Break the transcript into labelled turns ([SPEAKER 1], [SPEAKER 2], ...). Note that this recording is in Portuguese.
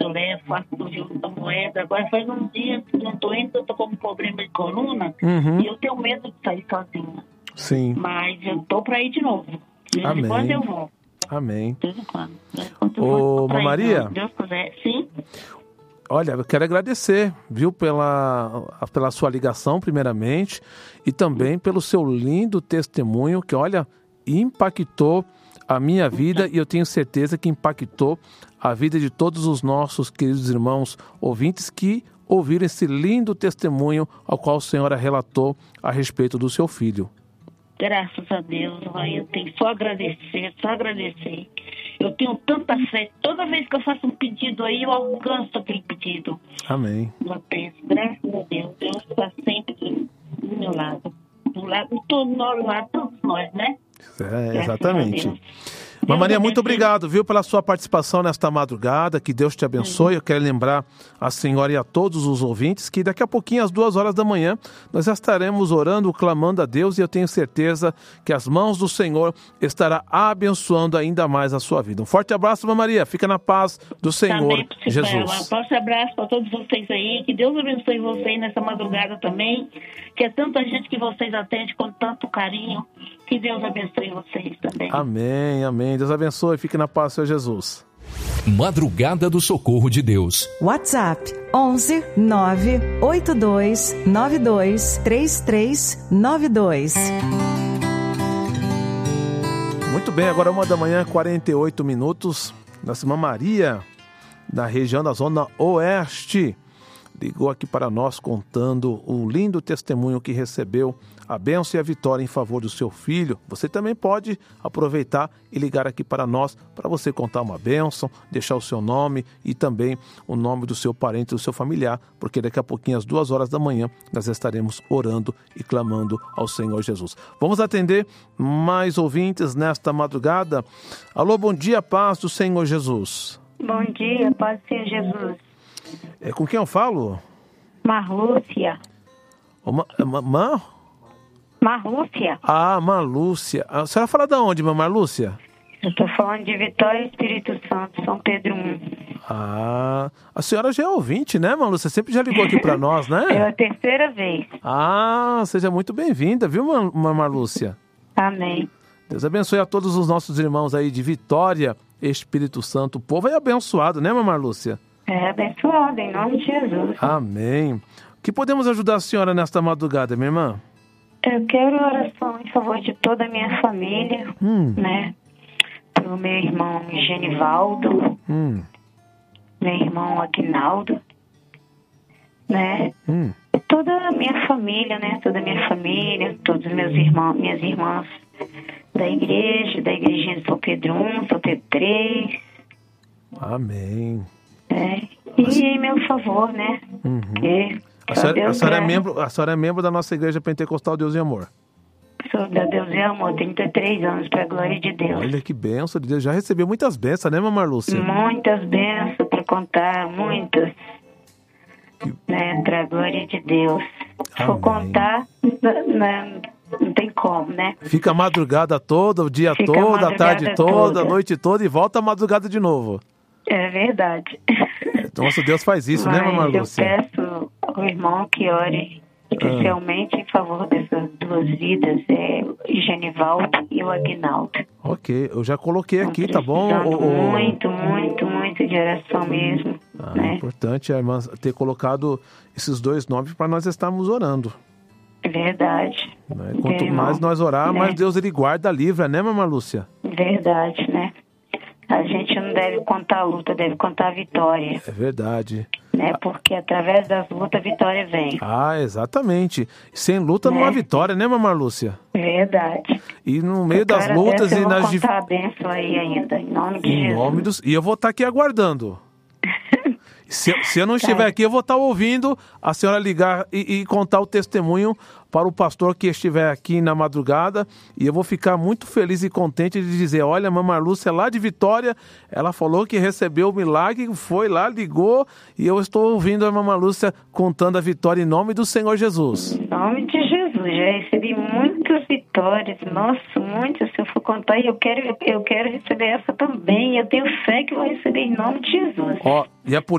[SPEAKER 1] eu levo, faço o jogo da moeda. Agora faz uns dias que não estou indo, eu estou com um problema de coluna e eu tenho medo de sair sozinha.
[SPEAKER 2] Sim.
[SPEAKER 1] Mas eu estou para ir de novo. De vez em quando eu vou.
[SPEAKER 2] Amém.
[SPEAKER 1] De vez em quando.
[SPEAKER 2] Ô, Maria.
[SPEAKER 1] Se Deus quiser. Sim.
[SPEAKER 2] Olha, eu quero agradecer, viu, pela sua ligação, primeiramente, e também pelo seu lindo testemunho, que, olha, impactou a minha vida e eu tenho certeza que impactou a vida de todos os nossos queridos irmãos ouvintes que ouviram esse lindo testemunho ao qual a senhora relatou a respeito do seu filho.
[SPEAKER 1] Graças a Deus, eu tenho só agradecer. Eu tenho tanta fé. Toda vez que eu faço um pedido aí, eu alcanço aquele pedido.
[SPEAKER 2] Amém.
[SPEAKER 1] Eu penso, graças a Deus, Deus está sempre do meu lado. Do lado de todos nós, né?
[SPEAKER 2] Exatamente. Maria, muito obrigado, viu, pela sua participação nesta madrugada, que Deus te abençoe. Eu quero lembrar a senhora e a todos os ouvintes que daqui a pouquinho, às 2 da manhã, nós já estaremos orando, clamando a Deus, e eu tenho certeza que as mãos do Senhor estará abençoando ainda mais a sua vida. Um forte abraço, Maria, fica na paz do Senhor Jesus.
[SPEAKER 1] Um forte abraço para todos vocês aí, que Deus abençoe vocês nessa madrugada também, que é tanta gente que vocês atendem com tanto carinho, que Deus abençoe vocês também.
[SPEAKER 2] Amém, amém. Deus abençoe. Fique na paz, Senhor Jesus.
[SPEAKER 3] Madrugada do Socorro de Deus.
[SPEAKER 4] WhatsApp 11 982 92 3392.
[SPEAKER 2] Muito bem, agora 1 da manhã, 48 minutos. Nossa irmã Maria, da região da Zona Oeste, ligou aqui para nós contando o lindo testemunho que recebeu, a bênção e a vitória em favor do seu filho. Você também pode aproveitar e ligar aqui para nós, para você contar uma bênção, deixar o seu nome e também o nome do seu parente, do seu familiar, porque daqui a pouquinho, às 2 da manhã, nós estaremos orando e clamando ao Senhor Jesus. Vamos atender mais ouvintes nesta madrugada. Alô, bom dia, paz do Senhor Jesus.
[SPEAKER 5] Bom dia, paz do Senhor Jesus.
[SPEAKER 2] Com quem eu falo?
[SPEAKER 5] Marlúcia. Marlúcia.
[SPEAKER 2] Ah, Marlúcia. A senhora fala de onde, Marlúcia?
[SPEAKER 5] Eu estou falando de Vitória, Espírito Santo, São Pedro I.
[SPEAKER 2] Ah, a senhora já é ouvinte, né, Marlúcia? Sempre já ligou aqui para nós, né?
[SPEAKER 5] É a terceira vez.
[SPEAKER 2] Ah, seja muito bem-vinda, viu, Marlúcia?
[SPEAKER 5] Amém.
[SPEAKER 2] Deus abençoe a todos os nossos irmãos aí de Vitória, Espírito Santo. O povo é abençoado, né, Marlúcia?
[SPEAKER 5] É abençoado, em nome de Jesus.
[SPEAKER 2] Amém. O que podemos ajudar a senhora nesta madrugada, minha irmã?
[SPEAKER 5] Eu quero oração em favor de toda a minha família, né? Pelo meu irmão Genivaldo, meu irmão Aguinaldo, né? Toda a minha família, né? Toda a minha família, todos os meus irmãos, minhas irmãs da igrejinha de São Pedro I, São Pedro III.
[SPEAKER 2] Amém.
[SPEAKER 5] E em meu favor, né?
[SPEAKER 2] A senhora é membro da nossa Igreja Pentecostal Deus e Amor.
[SPEAKER 5] Sou da Deus e Amor, 33 anos, para a glória de Deus.
[SPEAKER 2] Olha que bênção de Deus. Já recebeu muitas bênçãos, né, Marlúcia?
[SPEAKER 5] Muitas bênçãos para contar, muitas. Né, para a glória de Deus. Se for contar, não tem como, né?
[SPEAKER 2] Fica a madrugada toda, o dia todo, a tarde toda, a noite toda e volta a madrugada de novo.
[SPEAKER 5] É verdade.
[SPEAKER 2] Nosso Deus faz isso, né, Marlúcia?
[SPEAKER 5] Eu peço ao irmão que ore especialmente em favor dessas duas vidas, o Genivaldo e o Aguinaldo.
[SPEAKER 2] Ok, eu já coloquei aqui, tá bom?
[SPEAKER 5] Muito de oração mesmo. Né?
[SPEAKER 2] É importante a irmã ter colocado esses dois nomes para nós estarmos orando.
[SPEAKER 5] É verdade.
[SPEAKER 2] Né? Quanto mais nós orar, mais Deus ele guarda, livra, né, Marlúcia?
[SPEAKER 5] Verdade, né? A gente não deve contar a luta, deve contar a vitória.
[SPEAKER 2] É verdade.
[SPEAKER 5] Né? Porque através das lutas a vitória vem.
[SPEAKER 2] Ah, exatamente. Sem luta não há vitória, né, Marlúcia?
[SPEAKER 5] Verdade.
[SPEAKER 2] E no meio das lutas e nas...
[SPEAKER 5] Eu vou contar a bênção aí ainda, em nome de Jesus.
[SPEAKER 2] E eu vou estar aqui aguardando. Se eu não estiver aqui, eu vou estar ouvindo a senhora ligar e contar o testemunho para o pastor que estiver aqui na madrugada. E eu vou ficar muito feliz e contente de dizer, olha, a Mamãe Lúcia lá de Vitória, ela falou que recebeu o milagre, foi lá, ligou, e eu estou ouvindo a Mamãe Lúcia contando a vitória em nome do Senhor Jesus.
[SPEAKER 5] Em nome de Jesus, já recebi muitas vitórias, nossa, muitas, se eu for contar, eu quero receber essa também, eu tenho fé que vou receber em nome de Jesus.
[SPEAKER 2] E é por